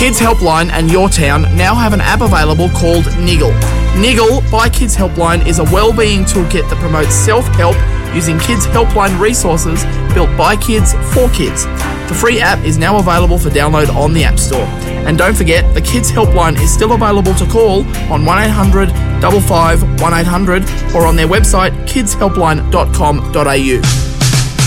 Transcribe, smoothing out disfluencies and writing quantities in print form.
Kids Helpline and Your Town now have an app available called Niggle. Niggle by Kids Helpline is a wellbeing toolkit that promotes self-help using Kids Helpline resources built by kids for kids. The free app is now available for download on the App Store. And don't forget, the Kids Helpline is still available to call on 1800 55 1800 or on their website kidshelpline.com.au.